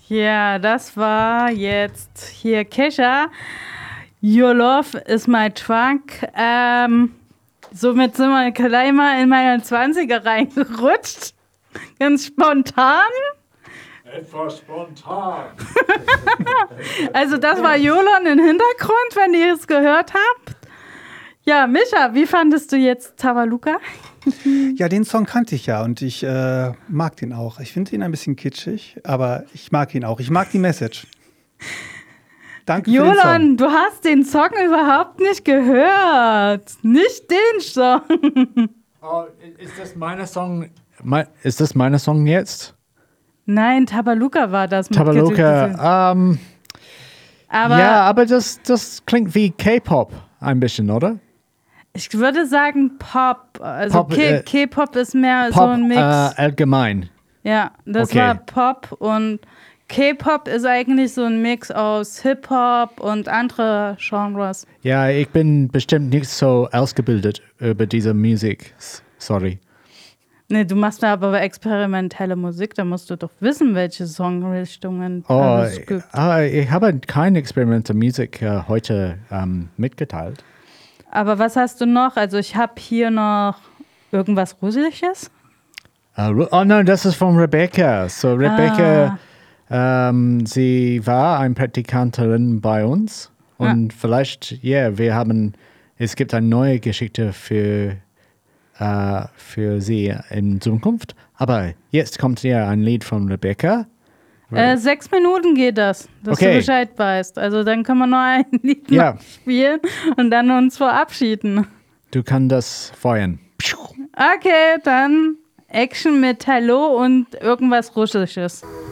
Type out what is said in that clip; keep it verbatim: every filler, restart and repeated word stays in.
Ja, das war jetzt hier Kesha. Your Love is my trunk. Ähm, somit sind wir gleich mal in meine zwanziger reingerutscht. Ganz spontan. Etwas spontan. Also das war Jolon im Hintergrund, wenn ihr es gehört habt. Ja, Micha, wie fandest du jetzt Tabaluka? Ja, den Song kannte ich ja und ich äh, mag den auch. Ich finde ihn ein bisschen kitschig, aber ich mag ihn auch. Ich mag die Message. Danke für den Song. Jolon, du hast den Song überhaupt nicht gehört. Nicht den Song. Oh, ist das meine Song? Ist das meine Song jetzt? Nein, Tabaluka war das. Mit Tabaluka, ähm, aber ja, aber das, das klingt wie K-Pop ein bisschen, oder? Ich würde sagen Pop. Also Pop, K- äh, K-Pop ist mehr Pop, so ein Mix. Äh, allgemein. Ja, das Okay. war Pop und K-Pop ist eigentlich so ein Mix aus Hip-Hop und andere Genres. Ja, ich bin bestimmt nicht so ausgebildet über diese Musik. S- Sorry. Nee, du machst da aber experimentelle Musik, da musst du doch wissen, welche Songrichtungen Oh, es gibt. ah, ich habe keine experimentelle Musik äh, heute ähm, mitgeteilt. Aber was hast du noch? Also ich habe hier noch irgendwas Russisches. Uh, Ru- oh nein, das ist von Rebecca. So Rebecca, ähm, sie war eine Praktikantin bei uns und vielleicht, ja, yeah, wir haben, es gibt eine neue Geschichte für, äh, für sie in Zukunft. Aber jetzt kommt ja ein Lied von Rebecca. Äh, sechs Minuten geht das, dass Okay. du Bescheid weißt. Also dann können wir noch ein Lied Ja. noch spielen und dann uns verabschieden. Du kannst das feuern. Okay, dann Action mit Hallo und irgendwas Russisches.